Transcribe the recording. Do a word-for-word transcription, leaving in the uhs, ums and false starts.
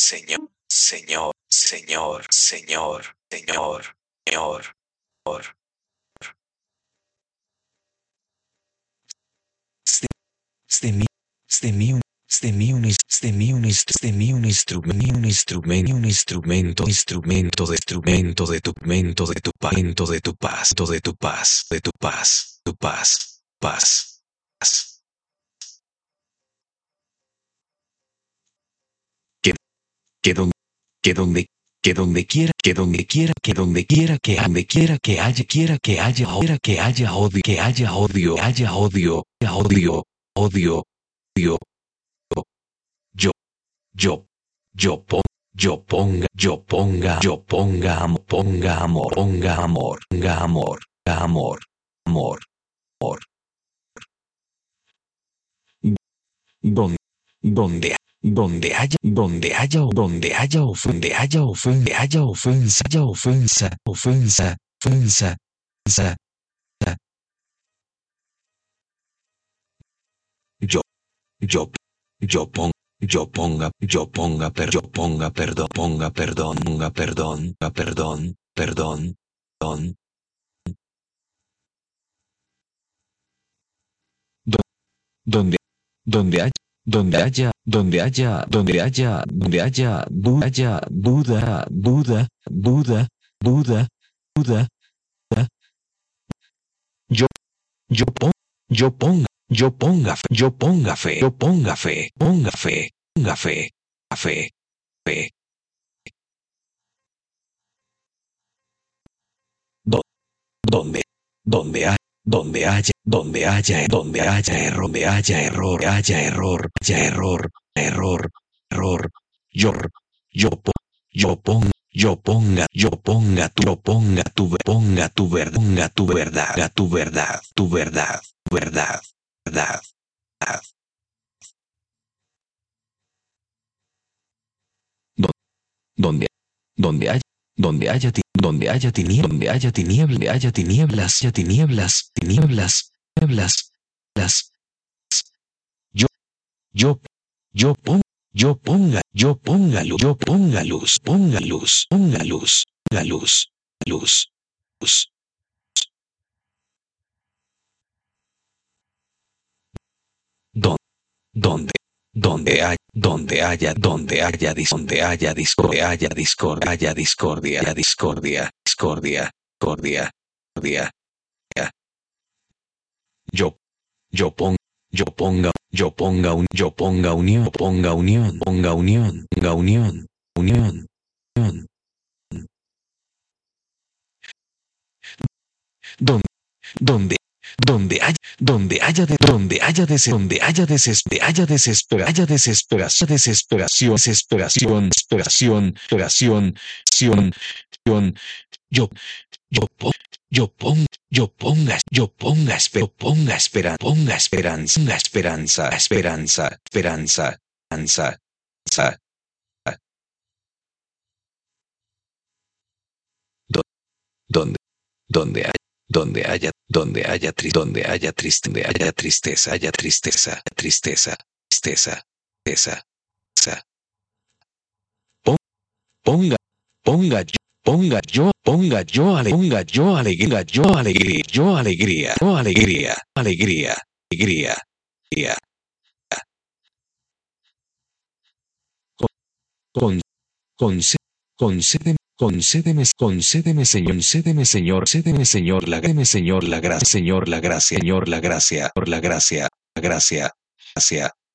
Señor, Señor, Señor, Señor, Señor, Señor, Señor. Stemi, stemi, stemi un, stemi un, stemi un instrumento, un instrumento, un instrumento, instrumento de instrumento de tu mento, de tu pento, de tu paz, de tu paz, de tu paz, tu paz, paz, paz. Que, que donde, que donde, que donde quiera, que donde quiera, que donde quiera, que donde quiera que haya, quiera que haya, quiera que haya odio, que haya odio, haya odio, odio, odio, odio. Yo, yo, yo pon, yo ponga, yo ponga, yo ponga amor, ponga amor, ponga amor, ponga amor, amor, amor, amor. Donde, donde, donde haya, donde haya, donde haya ofensa, haya ofensa, haya ofensa, haya ofensa, ofensa, ofensa, ofensa. Yo, yo, yo pongo. Yo ponga, yo ponga, per, yo ponga, perdón, ponga, perdón, ponga, perdón, perdón, perdón, perdón. Do, donde, donde haya, donde haya, donde haya, donde haya, donde haya, duda, haya, duda, duda, duda, duda, duda, yo, yo pongo, yo ponga, yo ponga fe, yo ponga fe, yo ponga fe, ponga fe, ponga fe, fe, fe. Do, donde, donde haya, donde haya, donde haya, donde haya error, donde haya error, haya error, haya error, error, error, yo, yo, yo ponga, yo ponga, yo ponga, tú ponga, tu ponga tu verdad, ponga tu verdad, tu verdad, tu verdad, verdad, verdad, verdad. Donde, donde haya, donde haya, donde haya tinieblas, donde haya tinieblas, donde haya tinieblas, haya tinieblas, tinieblas, tinieblas, las, yo, yo, yo ponga, yo ponga, yo ponga luz, yo ponga luz, ponga luz, ponga luz, ponga luz, luz, luz. Don, donde, donde haya, donde haya, donde haya, donde haya discordia, haya discordia, haya discordia, haya discordia, discordia, discordia, discordia. Yo, yo ponga, yo ponga, yo ponga un, yo ponga unión, ponga unión, ponga unión, ponga unión, unión, unión. Donde, donde, donde haya, donde haya de, donde haya des, donde haya desesper, haya desespera, haya desesperación, desesperación, desesperación, desesperación, desesperación, desesperación, yo, yo pongo, yo pongo, yo ponga, yo ponga, yo ponga esperanza, ponga esperanza, ponga esperanza, esperanza, esperanza, esperanza, esperanza. Donde, donde haya, donde haya, donde haya, tri, donde haya triste, donde haya tristeza, haya tristeza, tristeza, tristeza, tristeza, tristeza. Ponga, ponga yo, ponga yo, ponga yo, ale, ponga yo alegría, yo alegría, yo alegría, yo alegría, alegría, alegría, alegría. Con, concé- concédeme, concédeme, concédeme, Señor, concédeme, Señor, concédeme, Señor, la gracia, Señor, la gracia, Señor, la gracia, Señor, la gracia, por la gracia, la gracia, gracia.